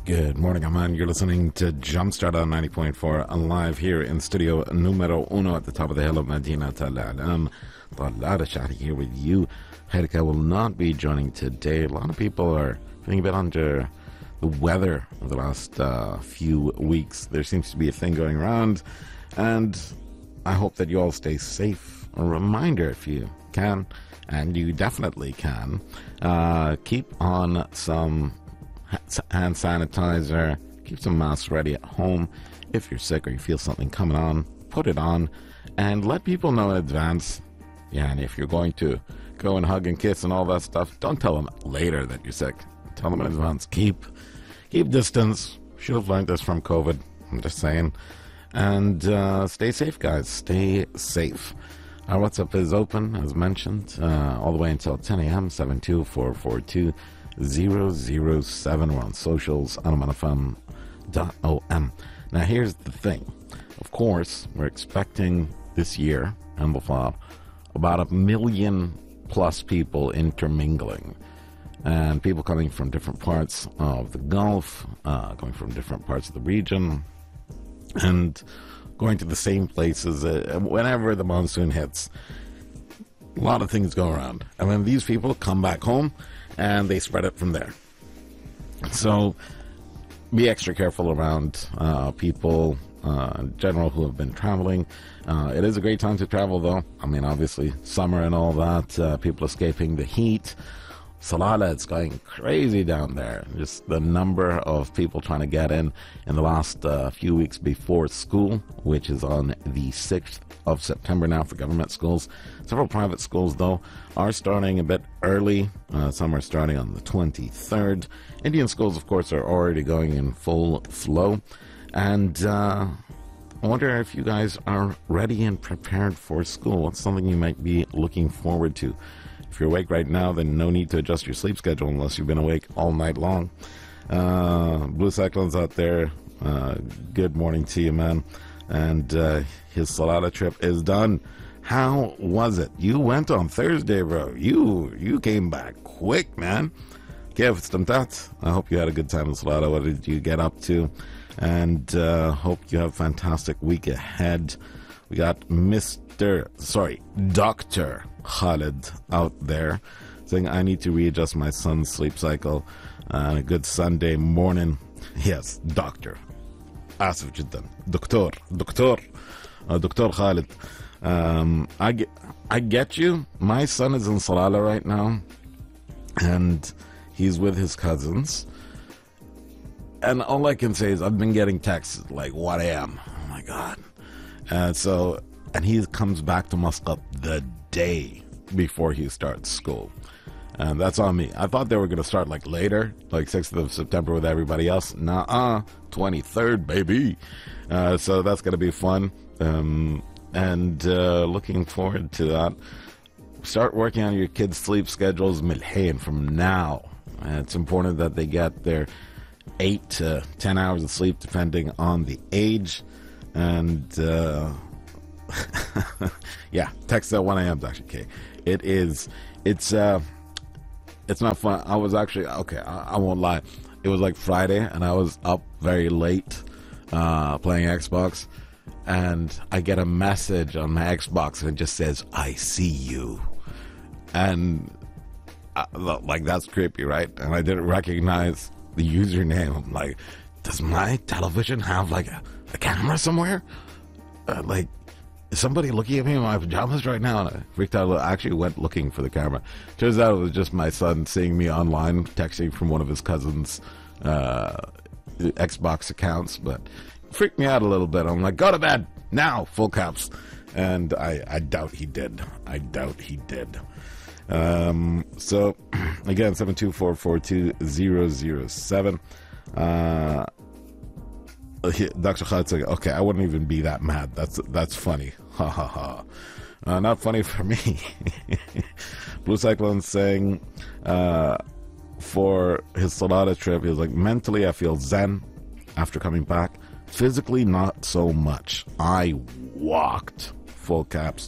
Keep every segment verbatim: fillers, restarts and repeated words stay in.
Good morning, Aman. You're listening to Jumpstart on ninety point four, live here in studio numero uno at the top of the hill of Medina Al-Alam. Talal Shahri here with you. Khairika will not be joining today. A lot of people are feeling a bit under the weather of the last uh, few weeks. There seems to be a thing going around, and I hope that you all stay safe. A reminder, if you can, and you definitely can, uh, keep on some hand sanitizer, keep some masks ready at home. If you're sick or you feel something coming on, put it on and let people know in advance. Yeah, and if you're going to go and hug and kiss and all that stuff, don't tell them later that you're sick. Tell them in advance. Keep keep distance. Should have learned this from COVID. I'm just saying. And uh, stay safe, guys. Stay safe. Our WhatsApp is open, as mentioned, uh, all the way until ten a.m. seven two four four two zero zero seven. We're on socials, anoman f m dot o m. Now, here's the thing. Of course, we're expecting this year, Amblefab, about a million plus people intermingling. And people coming from different parts of the Gulf, uh, coming from different parts of the region, and going to the same places uh, whenever the monsoon hits. A lot of things go around. And then these people come back home, and they spread it from there. So be extra careful around uh, people uh, in general who have been traveling. Uh, it is a great time to travel, though. I mean, obviously, summer and all that, uh, people escaping the heat. Salalah, it's going crazy down there. Just the number of people trying to get in in the last uh, few weeks before school, which is on the sixth of September now for government schools. Several private schools, though, are starting a bit early. Uh, some are starting on the twenty-third. Indian schools, of course, are already going in full flow. And uh, I wonder if you guys are ready and prepared for school. What's something you might be looking forward to? If you're awake right now, then no need to adjust your sleep schedule unless you've been awake all night long. Uh, Blue Cyclone's out there. Uh, good morning to you, man. And uh, his Salada trip is done. How was it? You went on Thursday, bro. You you came back quick, man. Kev, stamtat. I hope you had a good time in Salada. What did you get up to? And uh, hope you have a fantastic week ahead. We got Mister Sorry, Doctor Khalid out there saying, I need to readjust my son's sleep cycle. Uh, a good Sunday morning. Yes, doctor. Asif jiddan. Doctor. Doctor. Uh, Doctor Khalid. Um, I, get, I get you. My son is in Salalah right now. And he's with his cousins. And all I can say is I've been getting texts like one a.m. Oh my God. And so, and he comes back to Muscat the day before he starts school. And that's on me. I thought they were going to start like later, like sixth of September with everybody else. Nuh-uh, twenty-third, baby. Uh, so that's going to be fun. Um, and uh, looking forward to that. Start working on your kids' sleep schedules milhain from now. And it's important that they get their eight to ten hours of sleep depending on the age. And uh, yeah, text at one a.m. is actually okay. It is, it's, uh, it's not fun. I was actually, okay, I, I won't lie. It was like Friday, and I was up very late uh, playing Xbox. And I get a message on my Xbox, and it just says, I see you. And I, like, that's creepy, right? And I didn't recognize the username. I'm like, does my television have like a, a camera somewhere? Uh, like, is somebody looking at me in my pajamas right now? And I freaked out. I actually went looking for the camera. Turns out it was just my son seeing me online, texting from one of his cousins' uh, Xbox accounts. But it freaked me out a little bit. I'm like, go to bed now, full caps. And I, I doubt he did. I doubt he did. Um, so, again, seven two four four two zero zero seven. Uh, Doctor Khalid saying, okay, I wouldn't even be that mad. That's that's funny. Ha ha ha. Uh, not funny for me. Blue Cyclone saying, uh, for his Salada trip, he was like, mentally I feel zen after coming back. Physically, not so much. I walked, full caps.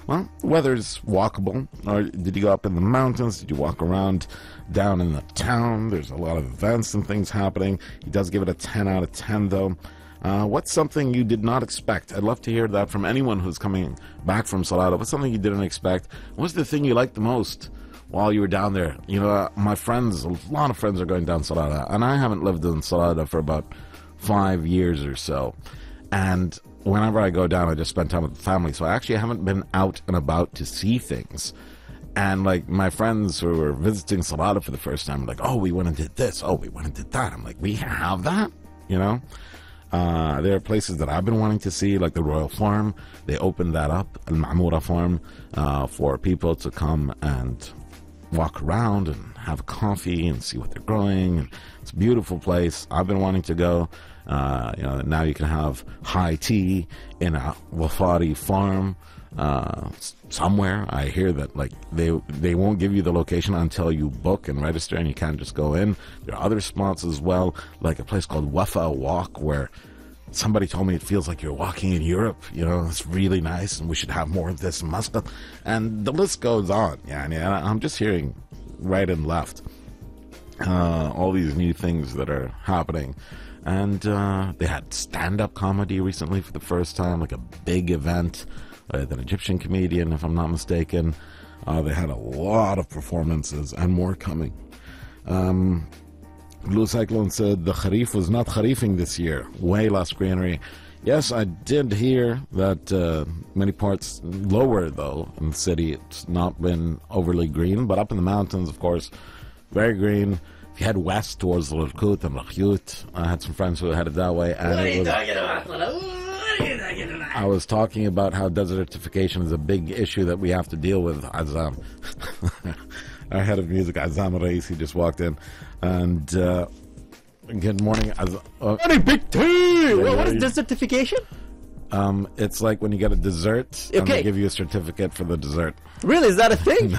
Well, the weather's walkable. Or did you go up in the mountains? Did you walk around down in the town? There's a lot of events and things happening. He does give it a ten out of ten, though. Uh, what's something you did not expect? I'd love to hear that from anyone who's coming back from Salada. What's something you didn't expect? What's the thing you liked the most while you were down there? You know, uh, my friends, a lot of friends are going down Salada, and I haven't lived in Salada for about five years or so. And whenever I go down, I just spend time with the family. So I actually haven't been out and about to see things. And like my friends who were visiting Salada for the first time, like, oh, we went and did this. Oh, we went and did that. I'm like, we have that, you know? Uh, there are places that I've been wanting to see, like the Royal Farm. They opened that up, Al Ma'mura Farm, uh, for people to come and walk around and have coffee and see what they're growing. It's a beautiful place. I've been wanting to go. Uh, you know, now you can have high tea in a Wafari farm uh, somewhere. I hear that like they they won't give you the location until you book and register, and you can't just go in. There are other spots as well, like a place called Wafa Walk, where somebody told me it feels like you're walking in Europe. You know, it's really nice, and we should have more of this in Muscat. And the list goes on. Yeah, and I'm just hearing right and left uh, all these new things that are happening. And uh, they had stand-up comedy recently for the first time, like a big event with an Egyptian comedian, if I'm not mistaken. Uh, they had a lot of performances and more coming. Um, Blue Cyclone said the Kharif was not Kharifing this year. Way less greenery. Yes, I did hear that uh, many parts lower, though, in the city. It's not been overly green, but up in the mountains, of course, very green. If you head west towards Lurkut and Rakhyut, I had some friends who headed that way. And what are you was, talking about? What are you talking about? I was talking about how desertification is a big issue that we have to deal with. Azam, our head of music, Azam Reis, he just walked in. And uh, good morning. Az- uh, Any big tea! Yeah, what yeah, is you- desertification? um, it's like when you get a dessert and Okay. they give you a certificate for the dessert. Really, is that a thing?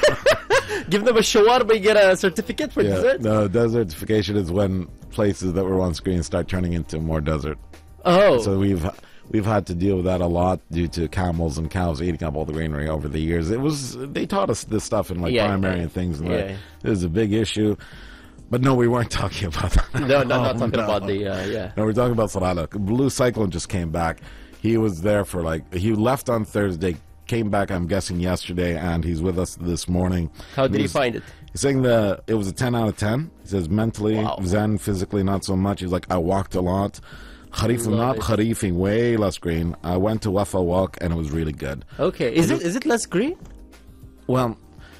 Give them a shawarma, you get a certificate for Yeah, dessert? no, desertification is when places that were once green start turning into more desert. Oh, So we've we've had to deal with that a lot due to camels and cows eating up all the greenery over the years. It was they taught us this stuff in like Yeah, primary yeah. and things. And Yeah. like, it was a big issue. But no, we weren't talking about that. no, no, not Oh, talking no. about the, uh, yeah. No, we're talking about Salala. Blue Cyclone just came back. He was there for like he left on Thursday, came back I'm guessing yesterday, and he's with us this morning. How did he He's- find it? He's saying that it was a ten out of ten. He says mentally, Wow. zen, physically not so much. He's like, I walked a lot. Kharif, Love not it. kharifing, way less green. I went to Wafa Walk and it was really good. Okay, is it is it less green? Well,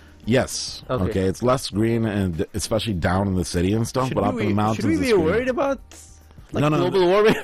yes. Okay. Okay, it's less green and especially down in the city and stuff, Should but up we, in the mountains should we it's be green. worried about like No, no, global warming?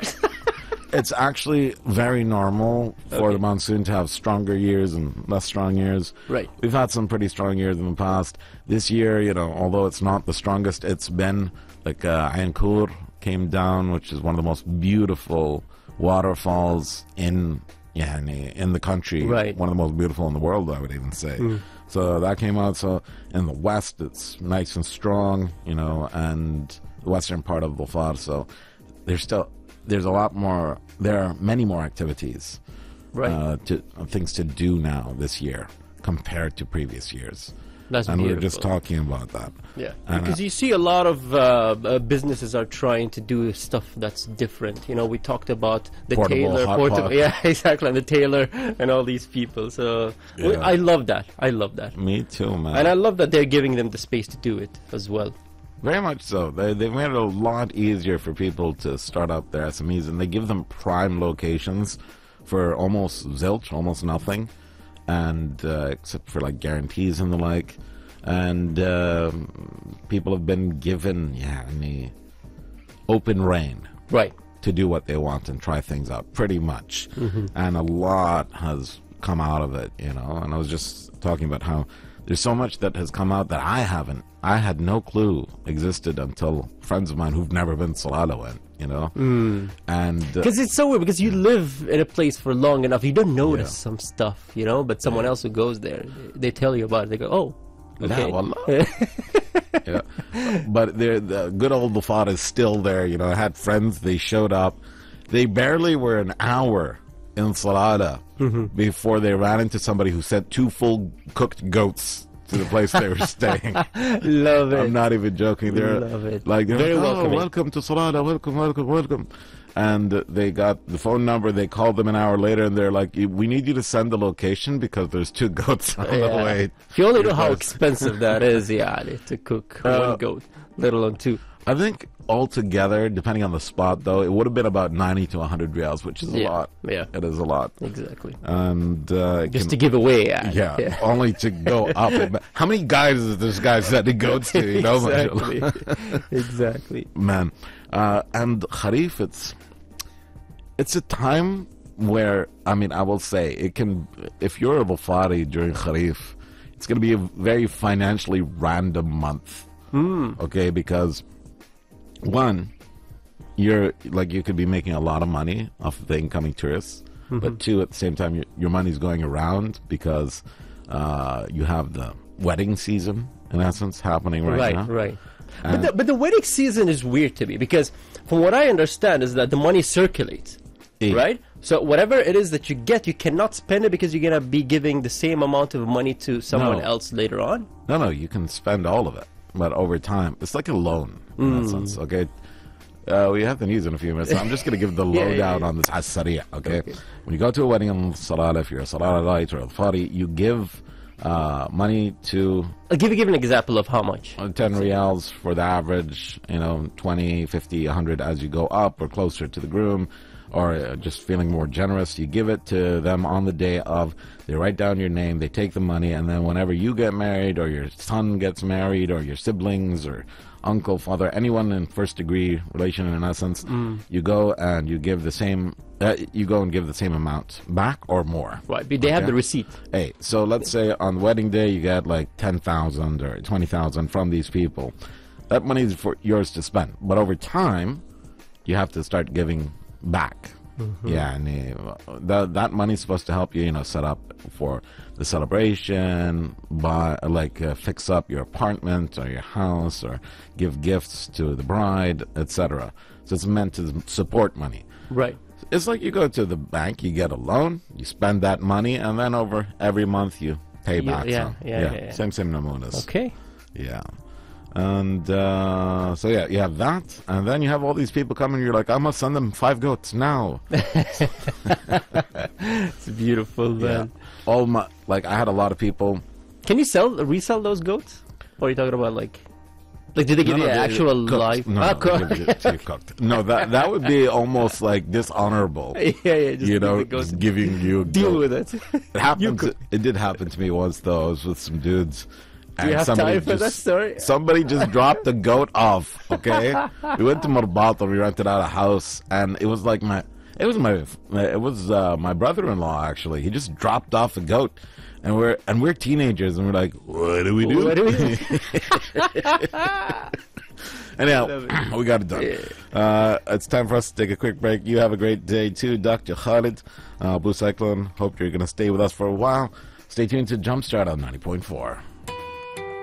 It's actually very normal for Okay. the monsoon to have stronger years and less strong years. Right. We've had some pretty strong years in the past. This year, you know, although it's not the strongest, it's been like uh, Ain Kur came down, which is one of the most beautiful waterfalls in yeah in the country. Right. One of the most beautiful in the world, I would even say. So that came out. So in the west, it's nice and strong, you know, and the western part of Dhofar. So there's still there's a lot more. There are many more activities, Right. uh, to things to do now this year compared to previous years. That's and we beautiful. were just talking about that. Yeah, And, because uh, you see a lot of uh, uh, businesses are trying to do stuff that's different. You know, we talked about the Portable tailor, hot portable, pot. yeah, exactly, and the tailor and all these people. So we, Yeah. I love that. I love that, Me too, man. and I love that they're giving them the space to do it as well. Very much so. They, they've made it a lot easier for people to start up their S M Es, and they give them prime locations for almost zilch, almost nothing, and uh, except for like guarantees and the like. And uh, people have been given, yeah, the open reign Right. to do what they want and try things out, pretty much. Mm-hmm. And a lot has come out of it, you know. And I was just talking about how there's so much that has come out that I haven't, I had no clue existed until friends of mine who've never been to Salala went, you know. Mm. And uh, Because it's so weird, because you live in a place for long enough, you don't notice Yeah. some stuff, you know, but someone else who goes there, they tell you about it, they go, oh, La okay. wallah. Yeah. But they're- the good old Dhofar is still there. You know, I had friends, they showed up. They barely were an hour in Salalah Mm-hmm. before they ran into somebody who sent two full cooked goats to the place they were staying. Love it. I'm not even joking. They're Love it. like, they're Very like, oh, welcoming. welcome to Salalah, welcome, welcome, welcome. And they got the phone number. They called them an hour later, and they're like, we need you to send the location because there's two goats on the Yeah. way. If you only know how Yes. expensive that is, yeah, to cook Uh, one goat, let alone two. I think altogether, depending on the spot, though, it would have been about ninety to one hundred riyals, which is a Yeah, lot. yeah. It is a lot. Exactly. And uh, it Just can- to give away, yeah. yeah, only to go up. And, ba- how many guys is this guy sending goats to? You know, exactly. exactly. man. Uh, and Kharif, it's it's a time where, I mean, I will say it can. If you're a Dhafari during Kharif, it's going to be a very financially random month. Mm. Okay, because one, you're like you could be making a lot of money off of the incoming tourists, Mm-hmm. but two, at the same time, your, your money's going around because uh, you have the wedding season, in essence, happening right, Right, now. right. But And- the, but the wedding season is weird to me because from what I understand is that the money circulates, Yeah. right? So whatever it is that you get, you cannot spend it because you're gonna be giving the same amount of money to someone No. else later on. No, no, you can spend all of it, but over time, it's like a loan in that Mm. sense. Okay, uh, we have the news in a few minutes. So I'm just going to give the Yeah, lowdown yeah, yeah. on this as-sariya. Okay? Okay. When you go to a wedding in Salalah, if you're a Salalah or a Fari, you give uh, money to I'll give you give an example of how much. uh, ten riyals for the average. You know, twenty, fifty, one hundred as you go up or closer to the groom. Or uh, just feeling more generous, you give it to them on the day of. They write down your name, they take the money, and then whenever you get married, or your son gets married, or your siblings, or uncle, father, anyone in first degree relation, in essence, you go and you give the same. Uh, you go and give the same amount back or more. Right, but they have Okay. the receipt. Hey, so let's say on wedding day you get like ten thousand or twenty thousand from these people. That money is for yours to spend, but over time, you have to start giving back. Yeah, and uh, that that money's supposed to help you, you know, set up for the celebration, buy like uh, fix up your apartment or your house, or give gifts to the bride, et cetera. So it's meant to support money. Right. It's like you go to the bank, you get a loan, you spend that money, and then over every month you pay You- back yeah, some. yeah, yeah, yeah. Same, same namunas. Okay. Yeah. And uh, so, yeah, you have that. And then you have all these people coming. You're like, I must send them five goats now. It's beautiful, Yeah. man. All my, like, I had a lot of people. Can you sell resell those goats? Or are you talking about like like did they give No, you no, an they- actual cooked. live No, Ah, no, cooked. they give it to you cooked. No, that, that would be almost like dishonorable. yeah, yeah, just You give know, the goats. just giving you a Deal goat. with it. It happened. cook. To, it did happen to me once, though. I was with some dudes. Do you have somebody time for that just- story? Somebody just dropped the goat off. Okay, we went to Marbat, we rented out a house, and it was like my, it was my, it was uh, my brother-in-law actually. He just dropped off a goat, and we're and we're teenagers, and we're like, what do we do? What do we do? Anyhow, we got it done. Uh, it's time for us to take a quick break. You have a great day too, Doctor Khalid. Uh, Blue Cyclone, hope you're going to stay with us for a while. Stay tuned to Jumpstart on ninety point four.